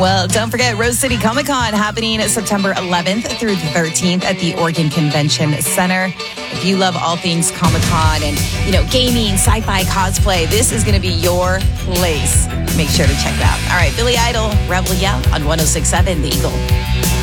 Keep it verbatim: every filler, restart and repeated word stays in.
Well, don't forget Rose City Comic Con happening September eleventh through the thirteenth at the Oregon Convention Center. If you love all things Comic Con and, you know, gaming, sci-fi, cosplay, this is going to be your place. Make sure to check it out. All right, Billy Idol, Rebel Yell on one oh six point seven The Eagle.